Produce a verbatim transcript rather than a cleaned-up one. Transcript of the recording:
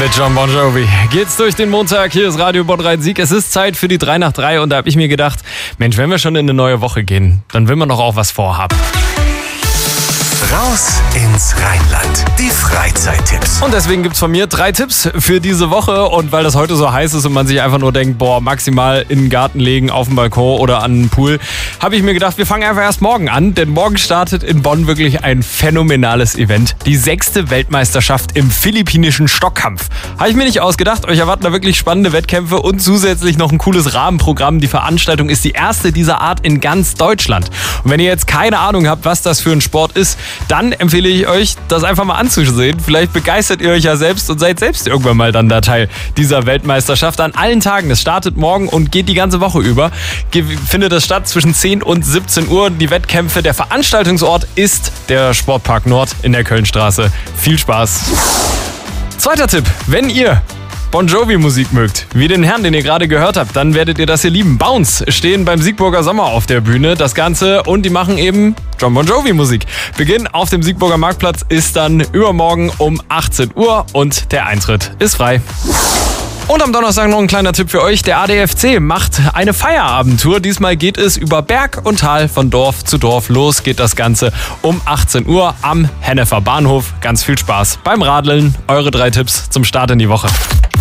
Mit Jon Bon Jovi geht's durch den Montag. Hier ist Radio Bonn Rhein-Sieg. Es ist Zeit für die drei nach drei und da habe ich mir gedacht, Mensch, wenn wir schon in eine neue Woche gehen, dann will man doch auch was vorhaben. Raus ins Rheinland. Die Freizeittipps. Und deswegen gibt's von mir drei Tipps für diese Woche. Und weil das heute so heiß ist und man sich einfach nur denkt, boah, maximal in den Garten legen, auf dem Balkon oder an den Pool, habe ich mir gedacht, wir fangen einfach erst morgen an. Denn morgen startet in Bonn wirklich ein phänomenales Event. Die sechste Weltmeisterschaft im philippinischen Stockkampf. Habe ich mir nicht ausgedacht. Euch erwarten da wirklich spannende Wettkämpfe und zusätzlich noch ein cooles Rahmenprogramm. Die Veranstaltung ist die erste dieser Art in ganz Deutschland. Und wenn ihr jetzt keine Ahnung habt, was das für ein Sport ist, dann empfehle ich euch, das einfach mal anzusehen. Vielleicht begeistert ihr euch ja selbst und seid selbst irgendwann mal dann der Teil dieser Weltmeisterschaft an allen Tagen. Es startet morgen und geht die ganze Woche über. Findet es statt zwischen zehn und siebzehn Uhr. Die Wettkämpfe, der Veranstaltungsort ist der Sportpark Nord in der Kölnstraße. Viel Spaß. Zweiter Tipp, wenn ihr Bon Jovi Musik mögt, wie den Herrn, den ihr gerade gehört habt, dann werdet ihr das hier lieben. Bounce stehen beim Siegburger Sommer auf der Bühne, das Ganze, und die machen eben Jon Bon Jovi Musik. Beginn auf dem Siegburger Marktplatz ist dann übermorgen um achtzehn Uhr und der Eintritt ist frei. Und am Donnerstag noch ein kleiner Tipp für euch. Der A D F C macht eine Feierabendtour. Diesmal geht es über Berg und Tal, von Dorf zu Dorf. Los geht das Ganze um achtzehn Uhr am Hennefer Bahnhof. Ganz viel Spaß beim Radeln. Eure drei Tipps zum Start in die Woche.